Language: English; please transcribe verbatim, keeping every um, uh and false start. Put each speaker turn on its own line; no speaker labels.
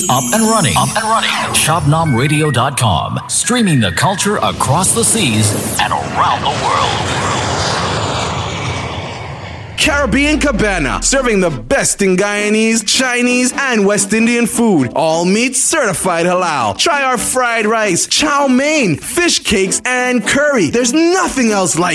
up and running. Up and running. shop nom radio dot com. Streaming the culture across the seas and around the world.
Caribbean Cabana, serving the best in Guyanese, Chinese, and West Indian food. All meat certified halal. Try our fried rice, chow mein, fish cakes, and curry. There's nothing else like